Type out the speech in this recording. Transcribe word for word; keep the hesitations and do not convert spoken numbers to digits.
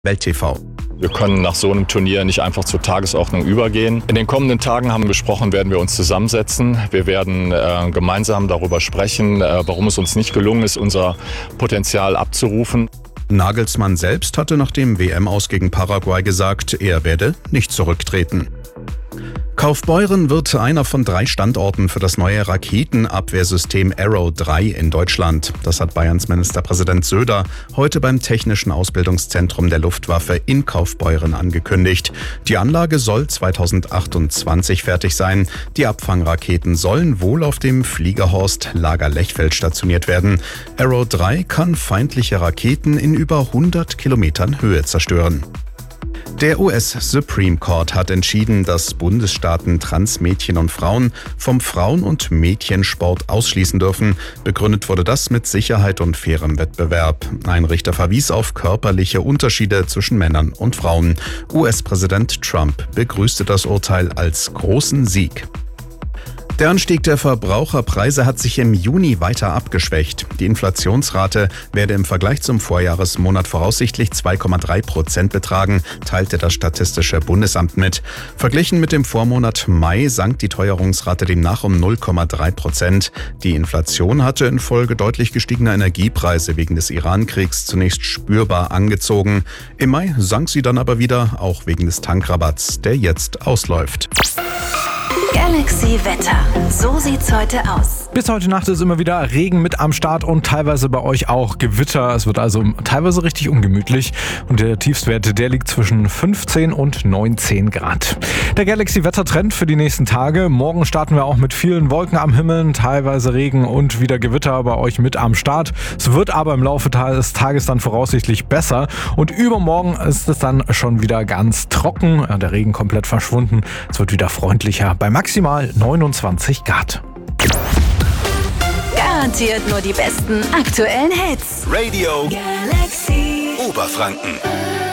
Welt T V. Wir können nach so einem Turnier nicht einfach zur Tagesordnung übergehen. In den kommenden Tagen haben wir besprochen, werden wir uns zusammensetzen. Wir werden äh, gemeinsam darüber sprechen, äh, warum es uns nicht gelungen ist, unser Potenzial abzurufen. Nagelsmann selbst hatte nach dem W M-Aus gegen Paraguay gesagt, er werde nicht zurücktreten. Kaufbeuren wird einer von drei Standorten für das neue Raketenabwehrsystem Arrow drei in Deutschland. Das hat Bayerns Ministerpräsident Söder heute beim Technischen Ausbildungszentrum der Luftwaffe in Kaufbeuren angekündigt. Die Anlage soll zweitausendachtundzwanzig fertig sein. Die Abfangraketen sollen wohl auf dem Fliegerhorst Lager Lechfeld stationiert werden. Arrow drei kann feindliche Raketen in über hundert Kilometern Höhe zerstören. Der U S Supreme Court hat entschieden, dass Bundesstaaten Transmädchen und Frauen vom Frauen- und Mädchensport ausschließen dürfen. Begründet wurde das mit Sicherheit und fairem Wettbewerb. Ein Richter verwies auf körperliche Unterschiede zwischen Männern und Frauen. U S-Präsident Trump begrüßte das Urteil als großen Sieg. Der Anstieg der Verbraucherpreise hat sich im Juni weiter abgeschwächt. Die Inflationsrate werde im Vergleich zum Vorjahresmonat voraussichtlich zwei Komma drei Prozent betragen, teilte das Statistische Bundesamt mit. Verglichen mit dem Vormonat Mai sank die Teuerungsrate demnach um null Komma drei Prozent. Die Inflation hatte infolge deutlich gestiegener Energiepreise wegen des Iran-Kriegs zunächst spürbar angezogen. Im Mai sank sie dann aber wieder, auch wegen des Tankrabatts, der jetzt ausläuft. Galaxy Wetter. So sieht's heute aus. Bis heute Nacht ist immer wieder Regen mit am Start und teilweise bei euch auch Gewitter. Es wird also teilweise richtig ungemütlich und der Tiefstwert, der liegt zwischen fünfzehn und neunzehn Grad. Der Galaxy Wettertrend für die nächsten Tage. Morgen starten wir auch mit vielen Wolken am Himmel, teilweise Regen und wieder Gewitter bei euch mit am Start. Es wird aber im Laufe des Tages dann voraussichtlich besser und übermorgen ist es dann schon wieder ganz trocken. Der Regen komplett verschwunden. Es wird wieder freundlicher bei maximal neunundzwanzig Grad. Garantiert nur die besten aktuellen Hits. Radio Galaxy Oberfranken.